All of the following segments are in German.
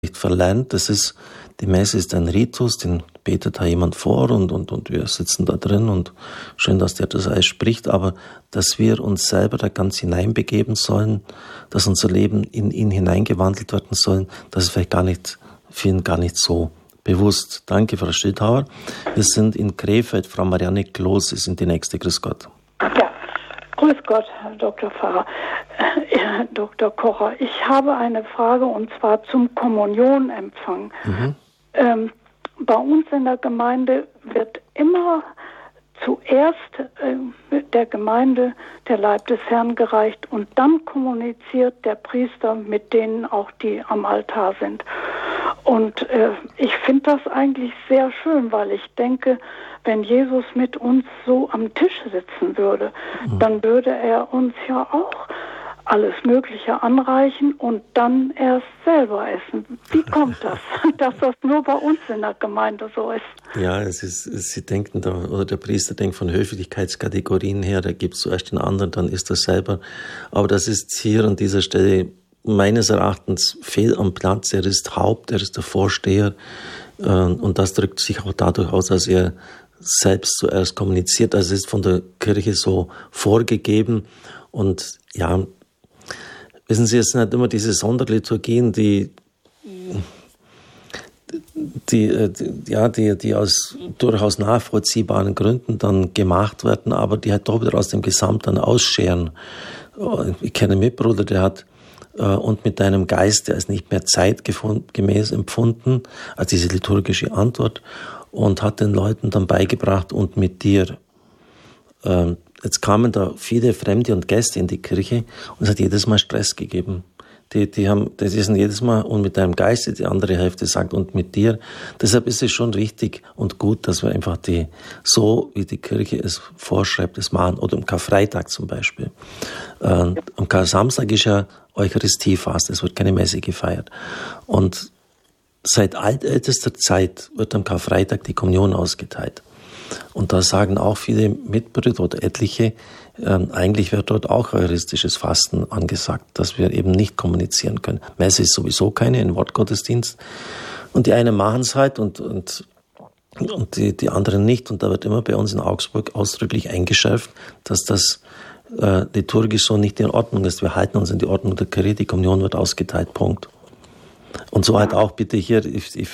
nicht verlernt. Die Messe ist ein Ritus, den betet da jemand vor und wir sitzen da drin und schön, dass der das alles spricht, aber dass wir uns selber da ganz hineinbegeben sollen, dass unser Leben in ihn hineingewandelt werden soll, das ist vielleicht vielen gar nicht so bewusst. Danke, Frau Schildhauer. Wir sind in Krefeld. Frau Marianne Kloß ist die nächste. Grüß Gott. Ja, grüß Gott, Herr Dr. Pfarrer. Dr. Kocher, ich habe eine Frage und zwar zum Kommunionempfang. Bei uns in der Gemeinde wird immer zuerst der Gemeinde der Leib des Herrn gereicht und dann kommuniziert der Priester mit denen auch, die am Altar sind. Und ich finde das eigentlich sehr schön, weil ich denke, wenn Jesus mit uns so am Tisch sitzen würde, dann würde er uns ja auch alles Mögliche anreichen und dann erst selber essen. Wie kommt das, dass das nur bei uns in der Gemeinde so ist? Ja, Sie denken da, oder der Priester denkt von Höflichkeitskategorien her, da gibt es zuerst den anderen, dann ist er selber. Aber das ist hier an dieser Stelle meines Erachtens fehl am Platz. Er ist Haupt, er ist der Vorsteher und das drückt sich auch dadurch aus, dass er selbst zuerst kommuniziert. Also es ist von der Kirche so vorgegeben und ja, wissen Sie, es sind halt immer diese Sonderliturgien, die aus durchaus nachvollziehbaren Gründen dann gemacht werden, aber die halt doch wieder aus dem Gesamt dann ausscheren. Ich kenne einen Mitbruder, der hat und mit deinem Geist, der ist nicht mehr zeitgemäß empfunden, als diese liturgische Antwort, und hat den Leuten dann beigebracht, und mit dir. Jetzt kamen da viele Fremde und Gäste in die Kirche und es hat jedes Mal Stress gegeben. Die sind jedes Mal und mit deinem Geist, die andere Hälfte sagt und mit dir. Deshalb ist es schon richtig und gut, dass wir einfach so wie die Kirche es vorschreibt, es machen. Oder am Karfreitag zum Beispiel. Am Karsamstag ist ja Eucharistiefast, es wird keine Messe gefeiert. Und seit altältester Zeit wird am Karfreitag die Kommunion ausgeteilt. Und da sagen auch viele Mitbrüder oder etliche, eigentlich wird dort auch eucharistisches Fasten angesagt, dass wir eben nicht kommunizieren können. Messe ist sowieso keine, ein Wortgottesdienst. Und die einen machen es halt und die anderen nicht. Und da wird immer bei uns in Augsburg ausdrücklich eingeschärft, dass das liturgisch so nicht in Ordnung ist. Wir halten uns in die Ordnung der Kirche, die Kommunion wird ausgeteilt, Punkt. Und so halt auch bitte hier,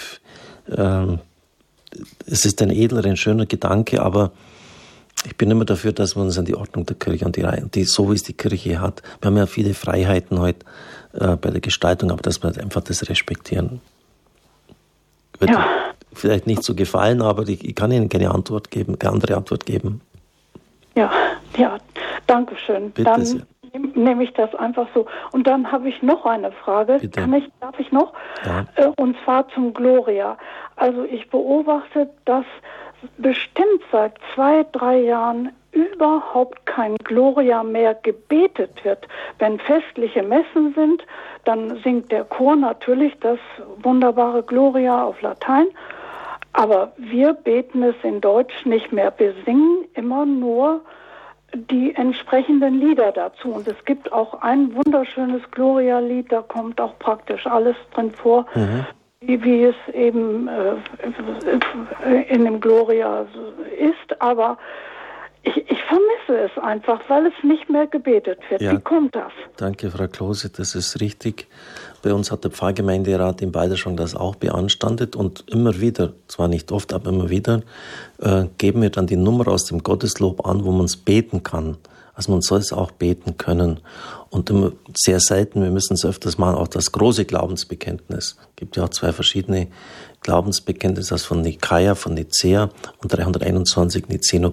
es ist ein edler, ein schöner Gedanke, aber ich bin immer dafür, dass wir uns an die Ordnung der Kirche und so wie es die Kirche hat. Wir haben ja viele Freiheiten heute bei der Gestaltung, aber dass wir einfach das respektieren. Wird vielleicht nicht so gefallen, aber ich kann Ihnen keine andere Antwort geben. Ja, danke schön. Bitte dann sehr. Nehme ich das einfach so. Und dann habe ich noch eine Frage. Bitte. Darf ich noch? Ja. Und zwar zum Gloria. Also ich beobachte, dass bestimmt seit 2-3 Jahren überhaupt kein Gloria mehr gebetet wird. Wenn festliche Messen sind, dann singt der Chor natürlich das wunderbare Gloria auf Latein. Aber wir beten es in Deutsch nicht mehr. Wir singen immer nur die entsprechenden Lieder dazu. Und es gibt auch ein wunderschönes Gloria-Lied, da kommt auch praktisch alles drin vor, wie es eben in dem Gloria ist. Aber ich vermisse es einfach, weil es nicht mehr gebetet wird. Ja. Wie kommt das? Danke, Frau Klose, das ist richtig. Bei uns hat der Pfarrgemeinderat in Balderschwang das auch beanstandet und immer wieder, zwar nicht oft, aber immer wieder, geben wir dann die Nummer aus dem Gotteslob an, wo man es beten kann. Also man soll es auch beten können. Und immer sehr selten, wir müssen es öfters machen, auch das große Glaubensbekenntnis. Es gibt ja auch 2 verschiedene Glaubensbekenntnisse, das von Nikaia, von Nicäa und 321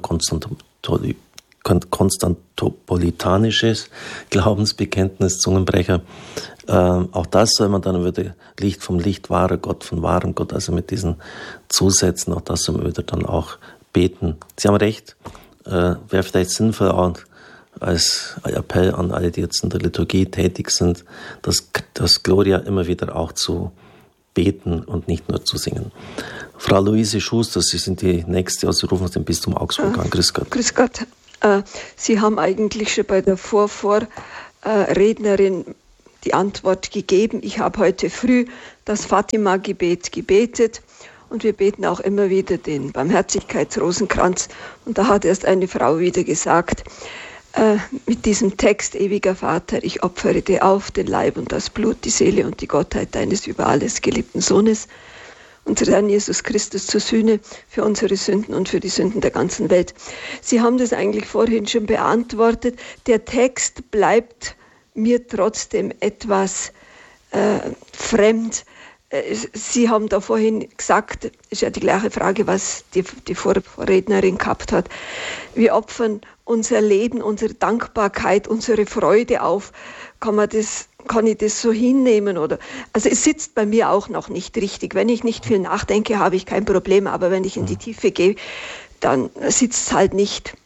Nicäno-Konstantopolitanisches Glaubensbekenntnis, Zungenbrecher. Auch das soll man dann wieder Licht vom Licht, wahrer Gott von wahrem Gott, also mit diesen Zusätzen, auch das soll man wieder dann auch beten. Sie haben recht, wäre vielleicht sinnvoll auch als Appell an alle, die jetzt in der Liturgie tätig sind, das Gloria immer wieder auch zu beten und nicht nur zu singen. Frau Luise Schuster, Sie sind die Nächste, Sie rufen aus dem Bistum Augsburg an. Grüß Gott. Grüß Gott. Sie haben eigentlich schon bei der Vorrednerin die Antwort gegeben. Ich habe heute früh das Fatima-Gebet gebetet und wir beten auch immer wieder den Barmherzigkeitsrosenkranz. Und da hat erst eine Frau wieder gesagt, mit diesem Text, ewiger Vater, ich opfere dir auf den Leib und das Blut, die Seele und die Gottheit deines über alles geliebten Sohnes, unseren Herrn Jesus Christus zur Sühne für unsere Sünden und für die Sünden der ganzen Welt. Sie haben das eigentlich vorhin schon beantwortet. Der Text bleibt mir trotzdem etwas fremd. Sie haben da vorhin gesagt, ist ja die gleiche Frage, was die Vorrednerin gehabt hat. Wir opfern unser Leben, unsere Dankbarkeit, unsere Freude auf. Kann ich das so hinnehmen? Oder? Also es sitzt bei mir auch noch nicht richtig. Wenn ich nicht viel nachdenke, habe ich kein Problem. Aber wenn ich in die Tiefe gehe, dann sitzt es halt nicht.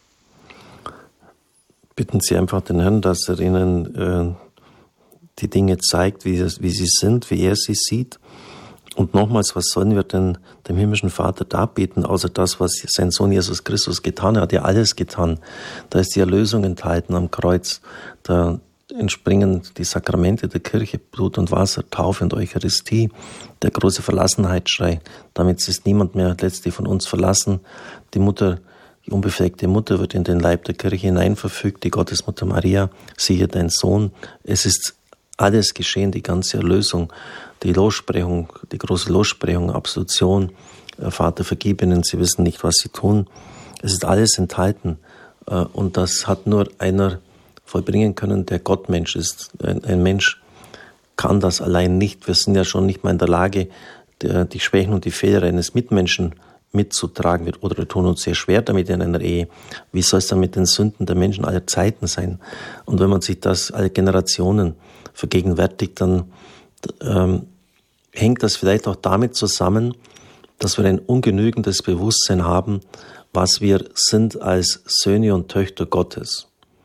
Bitten Sie einfach den Herrn, dass er Ihnen die Dinge zeigt, wie sie sind, wie er sie sieht. Und nochmals, was sollen wir denn dem himmlischen Vater darbeten, außer das, was sein Sohn Jesus Christus getan hat? Er hat ja alles getan. Da ist die Erlösung enthalten am Kreuz. Da entspringen die Sakramente der Kirche, Blut und Wasser, Taufe und Eucharistie, der große Verlassenheitsschrei. Damit ist niemand mehr letztlich von uns verlassen. Die Mutter, die unbefleckte Mutter wird in den Leib der Kirche hineinverfügt, die Gottesmutter Maria, siehe dein Sohn. Es ist alles geschehen, die ganze Erlösung, die Lossprechung, die große Lossprechung, Absolution, Vater, vergib ihnen, sie wissen nicht, was sie tun. Es ist alles enthalten und das hat nur einer vollbringen können, der Gottmensch ist. Ein Mensch kann das allein nicht. Wir sind ja schon nicht mal in der Lage, die Schwächen und die Fehler eines Mitmenschen mitzutragen oder wir tun uns sehr schwer damit in einer Ehe. Wie soll es dann mit den Sünden der Menschen aller Zeiten sein? Und wenn man sich das alle Generationen vergegenwärtigt, dann hängt das vielleicht auch damit zusammen, dass wir ein ungenügendes Bewusstsein haben, was wir sind als Söhne und Töchter Gottes.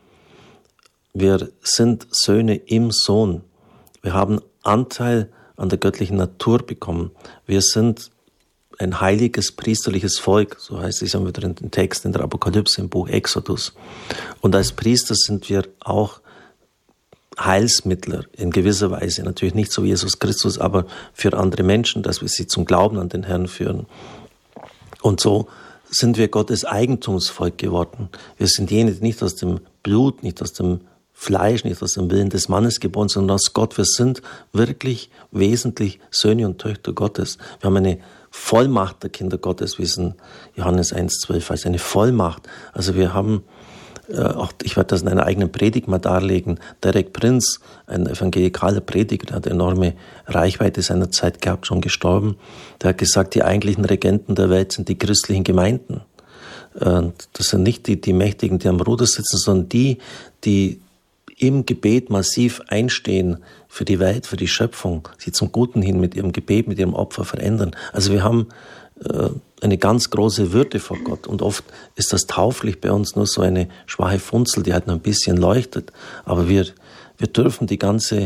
Wir sind Söhne im Sohn. Wir haben Anteil an der göttlichen Natur bekommen. Wir sind ein heiliges, priesterliches Volk, so heißt es ja wieder in den Texten in der Apokalypse im Buch Exodus. Und als Priester sind wir auch Heilsmittler in gewisser Weise, natürlich nicht so wie Jesus Christus, aber für andere Menschen, dass wir sie zum Glauben an den Herrn führen. Und so sind wir Gottes Eigentumsvolk geworden. Wir sind jene, die nicht aus dem Blut, nicht aus dem Fleisch, nicht aus dem Willen des Mannes geboren, sondern aus Gott. Wir sind wirklich wesentlich Söhne und Töchter Gottes. Wir haben eine Vollmacht der Kinder Gottes, wie es in Johannes 1,12 heißt, eine Vollmacht. Also wir haben auch, ich werde das in einer eigenen Predigt mal darlegen, Derek Prince, ein evangelikaler Prediger, der hat enorme Reichweite seiner Zeit gehabt, schon gestorben, der hat gesagt, die eigentlichen Regenten der Welt sind die christlichen Gemeinden. Das sind nicht die Mächtigen, die am Ruder sitzen, sondern die im Gebet massiv einstehen für die Welt, für die Schöpfung, sie zum Guten hin mit ihrem Gebet, mit ihrem Opfer verändern. Also wir haben eine ganz große Würde vor Gott. Und oft ist das Tauflicht bei uns nur so eine schwache Funzel, die halt noch ein bisschen leuchtet. Aber wir dürfen die ganze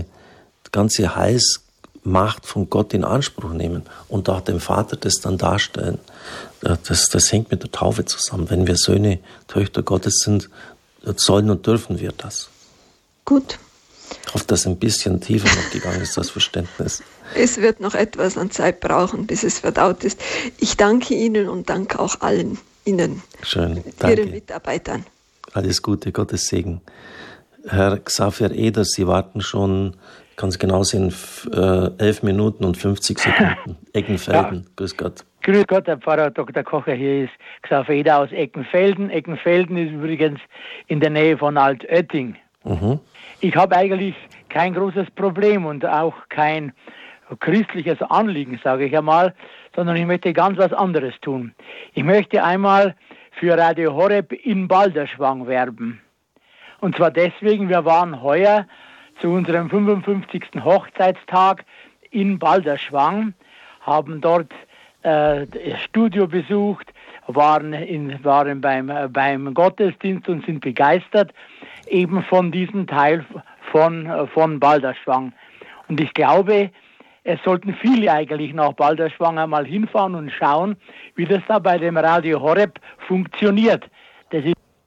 Heilsmacht von Gott in Anspruch nehmen und auch dem Vater das dann darstellen. Das hängt mit der Taufe zusammen. Wenn wir Söhne, Töchter Gottes sind, sollen und dürfen wir das. Gut. Ich hoffe, dass ein bisschen tiefer noch gegangen ist, das Verständnis. Es wird noch etwas an Zeit brauchen, bis es verdaut ist. Ich danke Ihnen und danke auch allen Ihnen, schön, danke. Ihren Mitarbeitern. Alles Gute, Gottes Segen. Herr Xaver Eder, Sie warten schon, kann es genau sehen, 11 Minuten und 50 Sekunden. Eckenfelden, ja. Grüß Gott. Grüß Gott, Herr Pfarrer Dr. Kocher, hier ist Xaver Eder aus Eckenfelden. Eckenfelden ist übrigens in der Nähe von Altötting. Mhm. Ich habe eigentlich kein großes Problem und auch kein christliches Anliegen, sage ich einmal, sondern ich möchte ganz was anderes tun. Ich möchte einmal für Radio Horeb in Balderschwang werben. Und zwar deswegen, wir waren heuer zu unserem 55. Hochzeitstag in Balderschwang, haben dort das Studio besucht, waren beim Gottesdienst und sind begeistert eben von diesem Teil von Balderschwang. Und ich glaube, es sollten viele eigentlich nach Balderschwang einmal hinfahren und schauen, wie das da bei dem Radio Horeb funktioniert. Das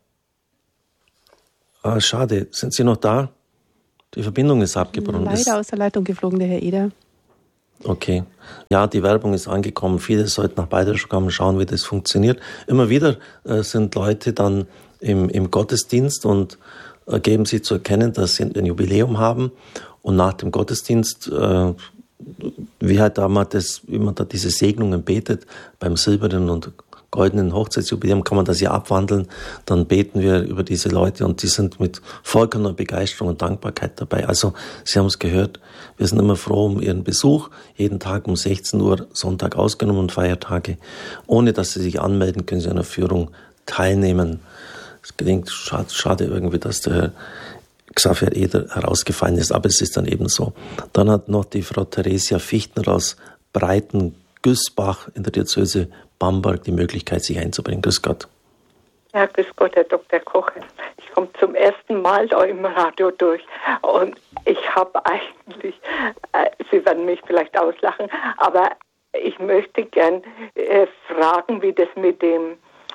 ist schade. Sind Sie noch da? Die Verbindung ist abgebrochen. Leider aus der Leitung geflogen, der Herr Eder. Okay. Ja, die Werbung ist angekommen. Viele sollten nach Bayerisch kommen, schauen, wie das funktioniert. Immer wieder sind Leute dann im Gottesdienst und geben sie zu erkennen, dass sie ein Jubiläum haben. Und nach dem Gottesdienst, wie halt damals, wie man da diese Segnungen betet, beim silbernen und goldenen Hochzeitsjubiläum kann man das ja abwandeln. Dann beten wir über diese Leute und die sind mit vollkommener Begeisterung und Dankbarkeit dabei. Also, Sie haben es gehört, wir sind immer froh um Ihren Besuch. Jeden Tag um 16 Uhr, Sonntag ausgenommen und Feiertage. Ohne dass Sie sich anmelden, können Sie an der Führung teilnehmen. Es klingt schade irgendwie, dass der Herr Xaver Eder herausgefallen ist, aber es ist dann eben so. Dann hat noch die Frau Theresia Fichtner aus Breiten-Güßbach in der Diözese Bamberg die Möglichkeit, sich einzubringen. Grüß Gott. Ja, grüß Gott, Herr Dr. Kocher. Ich komme zum ersten Mal da im Radio durch und ich habe eigentlich, Sie werden mich vielleicht auslachen, aber ich möchte gern fragen, wie das mit dem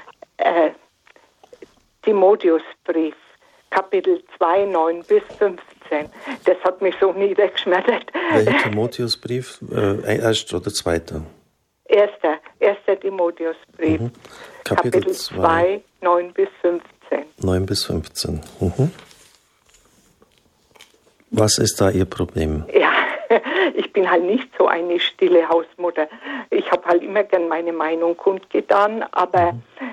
Timotheusbrief, Kapitel 2, 9 bis 15, das hat mich so niedergeschmettert. Welcher Timotheusbrief? Erster oder zweiter? Erster Timotheusbrief, Kapitel 2, 9 bis 15. 9 bis 15. Was ist da Ihr Problem? Ja, ich bin halt nicht so eine stille Hausmutter. Ich habe halt immer gern meine Meinung kundgetan, aber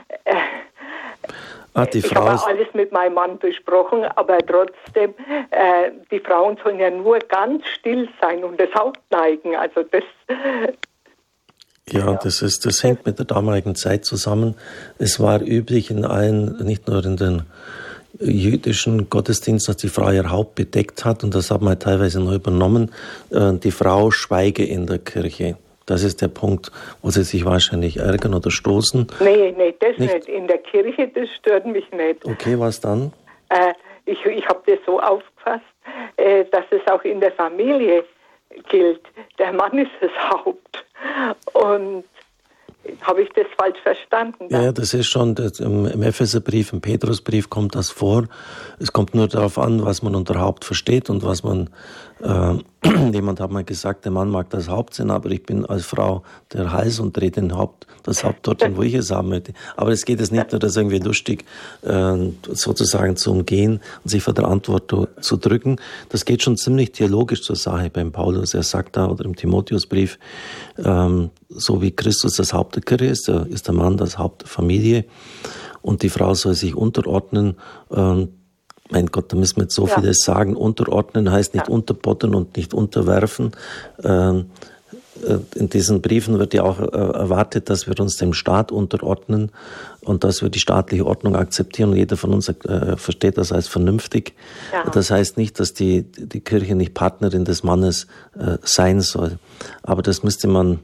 ich habe alles mit meinem Mann besprochen, aber trotzdem, die Frauen sollen ja nur ganz still sein und das Haupt neigen. Also das... Ja, das hängt mit der damaligen Zeit zusammen. Es war üblich in allen, nicht nur in den jüdischen Gottesdiensten, dass die Frau ihr Haupt bedeckt hat, und das hat man teilweise noch übernommen. Die Frau schweige in der Kirche. Das ist der Punkt, wo sie sich wahrscheinlich ärgern oder stoßen. Nee, das nicht. In der Kirche, das stört mich nicht. Okay, was dann? Ich habe das so aufgefasst, dass es auch in der Familie gilt. Der Mann ist das Haupt. Und habe ich das falsch verstanden? Ja, das ist schon, im Epheserbrief, im Petrusbrief kommt das vor. Es kommt nur darauf an, was man unter Haupt versteht und was man, jemand hat mal gesagt, der Mann mag das Haupt sein, aber ich bin als Frau der Hals und drehe das Haupt dorthin, wo ich es haben möchte. Aber es geht jetzt nicht nur, das irgendwie lustig sozusagen zu umgehen und sich vor der Antwort zu drücken. Das geht schon ziemlich theologisch zur Sache beim Paulus. Er sagt da, oder im Timotheusbrief, so wie Christus das Haupt der Kirche ist der Mann das Haupt der Familie und die Frau soll sich unterordnen. Mein Gott, da müssen wir jetzt so vieles sagen. Unterordnen heißt nicht unterbottern und nicht unterwerfen. In diesen Briefen wird ja auch erwartet, dass wir uns dem Staat unterordnen und dass wir die staatliche Ordnung akzeptieren. Und jeder von uns versteht das als vernünftig. Ja. Das heißt nicht, dass die Kirche nicht Partnerin des Mannes sein soll. Aber das müsste man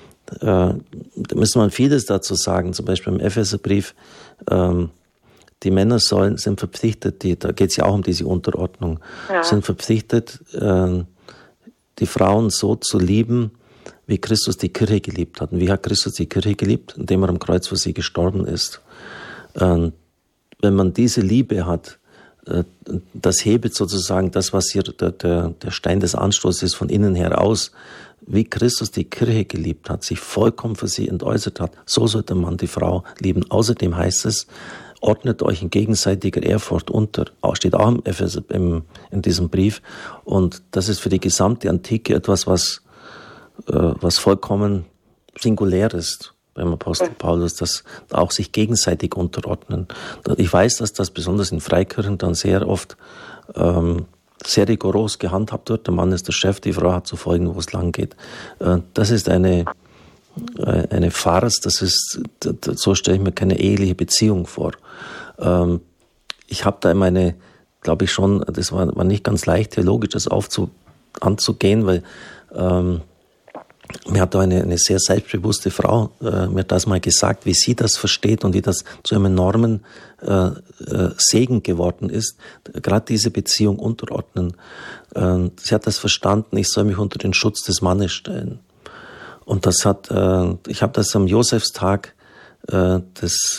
vieles dazu sagen. Zum Beispiel im Epheserbrief, die Männer sind verpflichtet, da geht es ja auch um diese Unterordnung, sind verpflichtet, die Frauen so zu lieben, wie Christus die Kirche geliebt hat. Und wie hat Christus die Kirche geliebt? Indem er am Kreuz für sie gestorben ist. Wenn man diese Liebe hat, das hebelt sozusagen das, was hier der Stein des Anstoßes ist, von innen her aus. Wie Christus die Kirche geliebt hat, sich vollkommen für sie entäußert hat, so sollte man die Frau lieben. Außerdem heißt es, ordnet euch in gegenseitiger Ehrfurcht unter. Steht auch in diesem Brief. Und das ist für die gesamte Antike etwas, was vollkommen singulär ist beim Apostel Paulus, dass auch sich gegenseitig unterordnen. Ich weiß, dass das besonders in Freikirchen dann sehr oft sehr rigoros gehandhabt wird. Der Mann ist der Chef, die Frau hat zu folgen, wo es lang geht. Das ist eine Farce, so stelle ich mir keine eheliche Beziehung vor. Ich habe da glaube ich schon, das war nicht ganz leicht, theologisch das anzugehen, weil mir hat da eine sehr selbstbewusste Frau mir das mal gesagt, wie sie das versteht und wie das zu einem enormen Segen geworden ist, gerade diese Beziehung unterordnen. Sie hat das verstanden, ich soll mich unter den Schutz des Mannes stellen. Und ich habe das am Josefstag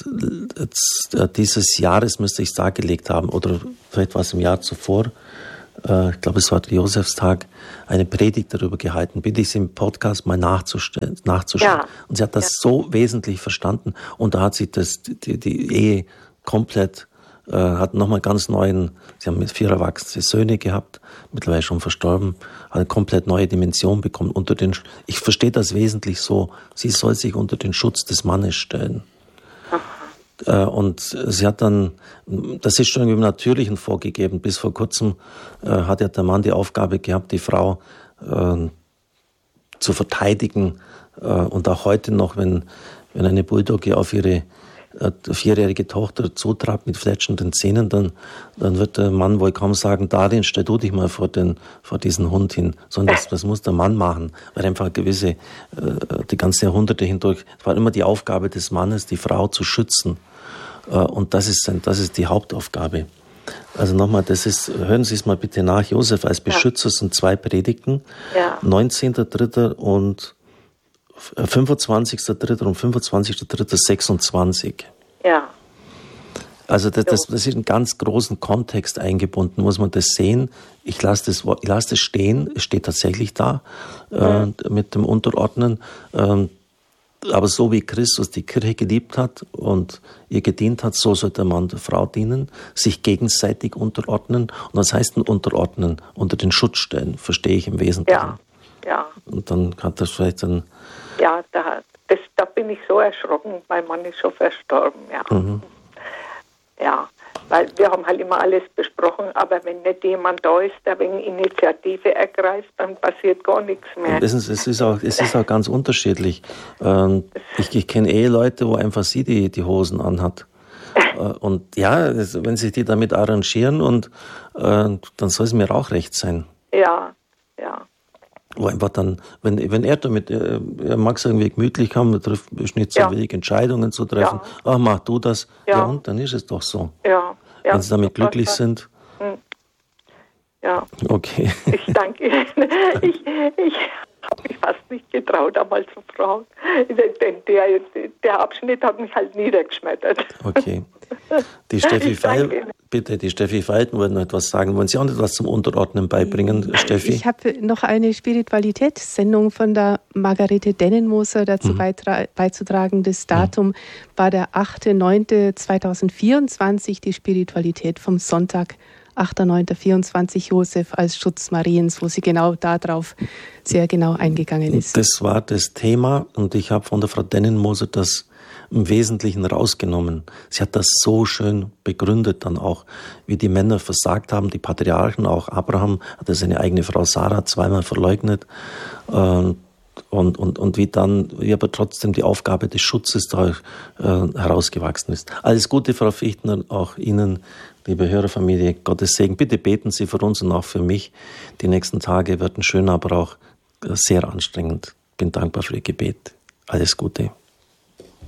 dieses Jahres müsste ich es dargelegt haben, oder vielleicht war es im Jahr zuvor, ich glaube, es war der Josefstag, eine Predigt darüber gehalten. Bitte ich Sie im Podcast mal nachzuschauen. Ja. Und sie hat das so wesentlich verstanden. Und da hat sie die Ehe komplett, hat nochmal ganz neuen, sie haben 4 erwachsene Söhne gehabt, mittlerweile schon verstorben, hat eine komplett neue Dimension bekommen. Ich verstehe das wesentlich so, sie soll sich unter den Schutz des Mannes stellen. Und sie hat dann, das ist schon im Natürlichen vorgegeben, bis vor kurzem hat ja der Mann die Aufgabe gehabt, die Frau zu verteidigen. Und auch heute noch, wenn eine Bulldogge auf ihre 4-jährige Tochter zutrabt mit fletschenden Zähnen, dann wird der Mann wohl kaum sagen, Darin, stell du dich mal vor diesen Hund hin, sondern das muss der Mann machen, weil einfach die ganzen Jahrhunderte hindurch, es war immer die Aufgabe des Mannes, die Frau zu schützen, und das ist die Hauptaufgabe. Also nochmal, hören Sie es mal bitte nach, Josef als Beschützer sind 2 Predigten, 19.3. und 25.3. und 25.3.26. Ja. Also das ist in ganz großen Kontext eingebunden, muss man das sehen. Ich lasse das stehen, es steht tatsächlich da mit dem Unterordnen. Aber so wie Christus die Kirche geliebt hat und ihr gedient hat, so soll der Mann der Frau dienen, sich gegenseitig unterordnen. Und was heißt denn unterordnen? Unter den Schutz stellen, verstehe ich im Wesentlichen. Ja. Und dann hat das vielleicht dann... Ja, da bin ich so erschrocken, mein Mann ist schon verstorben, ja. Ja, weil wir haben halt immer alles besprochen, aber wenn nicht jemand da ist, der wegen Initiative ergreift, dann passiert gar nichts mehr. Es ist auch ganz unterschiedlich. Ich kenne Eheleute, wo einfach sie die Hosen anhat. Und ja, wenn sich die damit arrangieren, und dann soll es mir auch recht sein. Ja. Wo einfach dann, wenn er damit, er mag es irgendwie gemütlich haben, ist nicht so willig, Entscheidungen zu treffen. Ach, mach du das. Ja, und dann ist es doch so. Ja. Wenn sie damit glücklich sind. Ja. Okay. Ich danke Ihnen. Ich habe mich fast nicht getraut, einmal zu fragen. Denn der Abschnitt hat mich halt niedergeschmettert. Okay. Die Steffi Feilten wollte noch etwas sagen. Wollen Sie auch etwas zum Unterordnen beibringen, Steffi? Ich habe noch eine Spiritualitätssendung von der Margarete Dennenmoser dazu beizutragen. Das Datum war der 8.9.2024, die Spiritualität vom Sonntag, 8.9.24, Josef als Schutz Mariens, wo sie genau darauf sehr genau eingegangen ist. Das war das Thema, und ich habe von der Frau Dennenmoser das im Wesentlichen rausgenommen. Sie hat das so schön begründet dann auch, wie die Männer versagt haben, die Patriarchen, auch Abraham hatte seine eigene Frau Sarah 2-mal verleugnet, und wie aber trotzdem die Aufgabe des Schutzes da herausgewachsen ist. Alles Gute, Frau Fichtner, auch Ihnen, liebe Hörerfamilie, Gottes Segen. Bitte beten Sie für uns und auch für mich. Die nächsten Tage werden schön, aber auch sehr anstrengend. Bin dankbar für Ihr Gebet. Alles Gute.